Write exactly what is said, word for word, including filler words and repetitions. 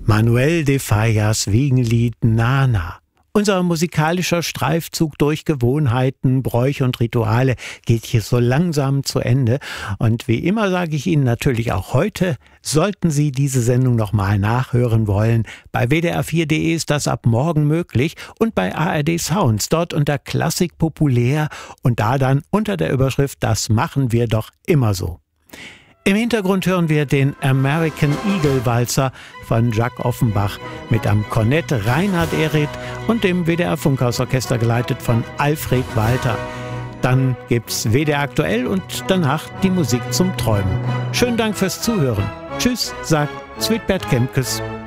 Manuel de Fallas Wiegenlied Nana. Unser musikalischer Streifzug durch Gewohnheiten, Bräuche und Rituale geht hier so langsam zu Ende. Und wie immer sage ich Ihnen natürlich auch heute, sollten Sie diese Sendung nochmal nachhören wollen. Bei w d r vier punkt d e ist das ab morgen möglich und bei A R D Sounds, dort unter Klassik populär und da dann unter der Überschrift Das machen wir doch immer so. Im Hintergrund hören wir den American Eagle Walzer von Jacques Offenbach mit am Kornett Reinhard Ehret und dem W D R Funkhausorchester geleitet von Alfred Walter. Dann gibt's W D R aktuell und danach die Musik zum Träumen. Schönen Dank fürs Zuhören. Tschüss, sagt Sweetbert Kemkes.